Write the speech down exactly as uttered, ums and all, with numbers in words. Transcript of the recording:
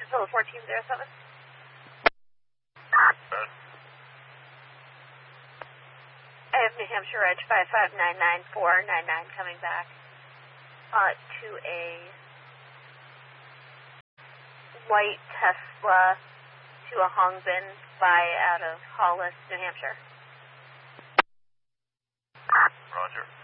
Casella fourteen oh seven. I have New Hampshire Edge five five nine nine four nine nine coming back uh, to a white Tesla to a Hongbin by out of Hollis, New Hampshire. Roger.